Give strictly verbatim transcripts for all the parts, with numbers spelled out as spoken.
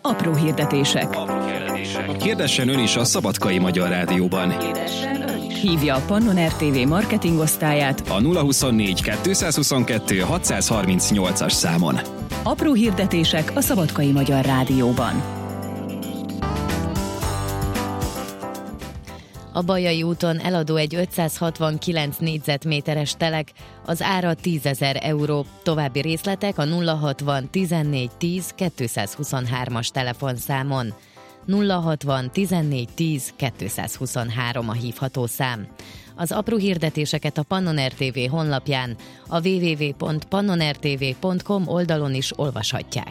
Apró hirdetések. Apró hirdetések. Hirdessen ön is a Szabadkai Magyar Rádióban. Hívja a Pannon er té vé marketing osztályát a nulla huszonnégy kettőszázhuszonkettő hatszázharmincnyolcas számon. Apró hirdetések a Szabadkai Magyar Rádióban. A Bajai úton eladó egy ötszázhatvankilenc négyzetméteres telek, az ára tízezer euró. További részletek a nulla hatvan tizennégy tíz kétszázhuszonhármas telefonszámon. nulla hatvan tizennégy tíz kétszázhuszonhárom a hívható szám. Az apró hirdetéseket a Pannon er té vé honlapján, a double-u double-u double-u pont pannon er té vé pont com oldalon is olvashatják.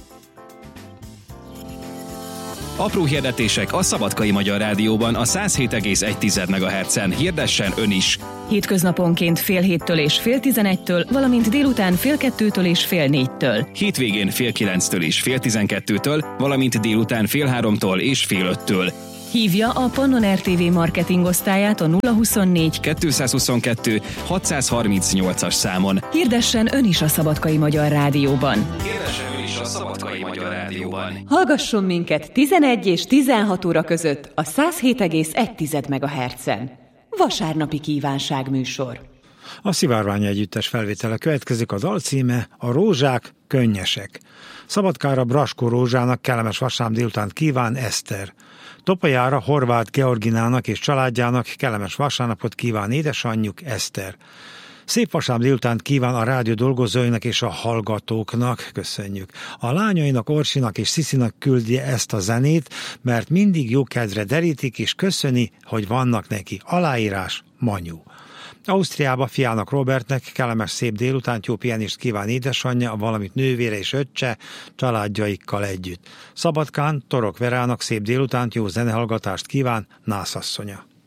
Apró hirdetések a Szabadkai Magyar Rádióban a száz hét egész egy megahertzen. Hirdessen ön is! Hétköznaponként fél héttől és fél tizenegytől, valamint délután fél kettőtől és fél négytől. Hétvégén fél kilenctől és fél tizenkettőtől, valamint délután fél háromtól és fél öttől. Hívja a Pannon er té vé marketing osztályát a nulla huszonnégy kettőszázhuszonkettő hatszázharmincnyolcas számon. Hirdessen ön is a Szabadkai Magyar Rádióban. Hirdessen ön is a Szabadkai Magyar Rádióban. Hallgasson minket tizenegy és tizenhat óra között a száz hét egész egy megahertzen. Vasárnapi kívánság műsor. A Szivárvány Együttes felvétele következik, a dal címe a Rózsák könnyesek. Szabadkára Braskó Rózsának kellemes vasárnap délutánt kíván Eszter. Topajára Horváth Georginának és családjának kellemes vasárnapot kíván édesanyjuk Eszter. Szép vasárnap délutánt kíván a rádió dolgozóinak és a hallgatóknak, köszönjük. A lányainak, Orsinak és Sziszinak küldje ezt a zenét, mert mindig jó kedvre derítik, és köszöni, hogy vannak neki. Aláírás, Manyu. Ausztriába fiának Robertnek kellemes szép délutánt, jó pihenést kíván édesanyja, valamint nővére és öccse, családjaikkal együtt. Szabadkán Torok Verának szép délutánt, jó zenehallgatást kíván Nászasszonya.